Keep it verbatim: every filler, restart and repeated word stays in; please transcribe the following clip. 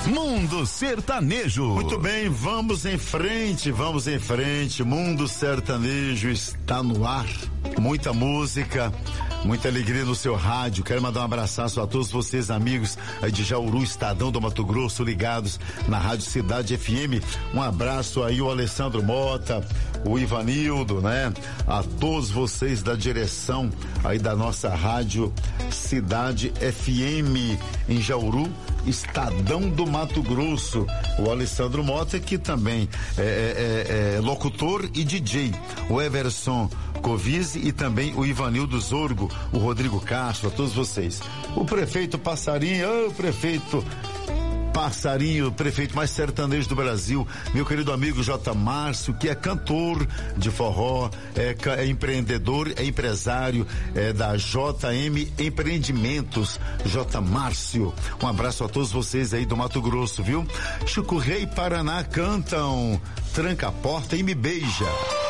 Mundo Sertanejo. Muito bem, vamos em frente, vamos em frente. Mundo Sertanejo está no ar. Muita música, muita alegria no seu rádio. Quero mandar um abraço a todos vocês, amigos aí de Jauru, Estadão do Mato Grosso, ligados na Rádio Cidade F M. Um abraço aí o Alessandro Mota, o Ivanildo, né? A todos vocês da direção aí da nossa Rádio Cidade F M em Jauru, Estadão do Mato Grosso. O Alessandro Mota, que também é, é, é locutor e D J. O Everson Covise e também o Ivanildo Zorgo, o Rodrigo Castro, a todos vocês. O prefeito Passarinho, oh, o prefeito Passarinho, prefeito mais sertanejo do Brasil, meu querido amigo J. Márcio, que é cantor de forró, é, é empreendedor, é empresário é, da J M Empreendimentos, J. Márcio. Um abraço a todos vocês aí do Mato Grosso, viu? Chico Rei e Paraná cantam Tranca a Porta e Me Beija.